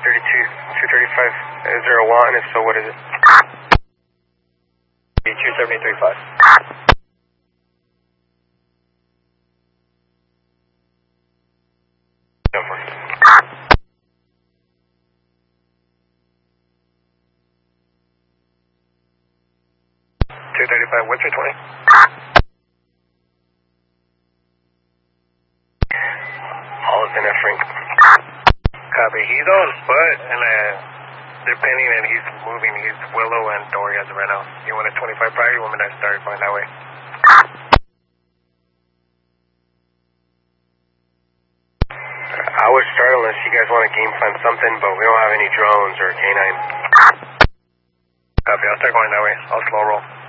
235. Is there a lot, and if so, what is it? 273.5. Go for it. 235, what's your 20? All is in there, Frank. Copy. He's on foot, and depending, and he's moving. He's Willow and Dory as of right now. You want a 25 prior? You want me to start going that way? I would start unless you guys want to game plan something, but we don't have any drones or K9. Copy. I'll start going that way. I'll slow roll.